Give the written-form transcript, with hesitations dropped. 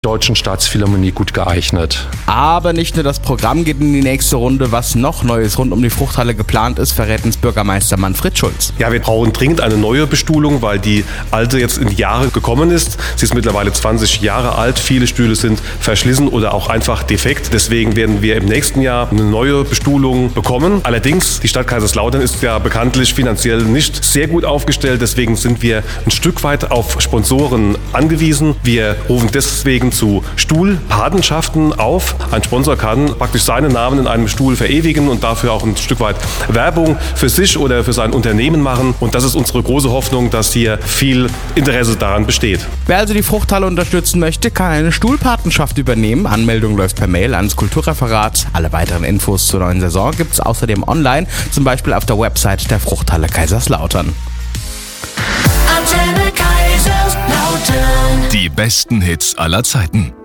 Deutschen Staatsphilharmonie gut geeignet. Aber nicht nur das Programm geht in die nächste Runde. Was noch Neues rund um die Fruchthalle geplant ist, verrät uns Bürgermeister Manfred Schulz. Ja, wir brauchen dringend eine neue Bestuhlung, weil die alte jetzt in die Jahre gekommen ist. Sie ist mittlerweile 20 Jahre alt. Viele Stühle sind verschlissen oder auch einfach defekt. Deswegen werden wir im nächsten Jahr eine neue Bestuhlung bekommen. Allerdings, die Stadt Kaiserslautern ist ja bekanntlich finanziell nicht sehr gut aufgestellt. Deswegen sind wir ein Stück weit auf Sponsoren angewiesen. Wir rufen deswegen zu Stuhlpatenschaften auf. Ein Sponsor kann praktisch seinen Namen in einem Stuhl verewigen und dafür auch ein Stück weit Werbung für sich oder für sein Unternehmen machen. Und das ist unsere große Hoffnung, dass hier viel Interesse daran besteht. Wer also die Fruchthalle unterstützen möchte, kann eine Stuhlpatenschaft übernehmen. Anmeldung läuft per Mail ans Kulturreferat. Alle weiteren Infos zur neuen Saison gibt es außerdem online, zum Beispiel auf der Website der Fruchthalle Kaiserslautern. Antenne Kaiserslautern. Die besten Hits aller Zeiten.